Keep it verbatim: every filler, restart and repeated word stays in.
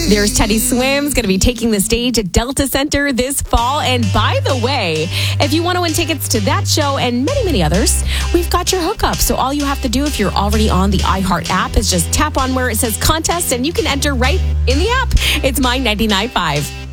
There's Teddy Swims going to be taking the stage at Delta Center this fall. And by the way, if you want to win tickets to that show and many, many others, we've got your hookup. So all you have to do if you're already on the iHeart app is just tap on where it says contest and you can enter right in the app. It's My ninety-nine point five.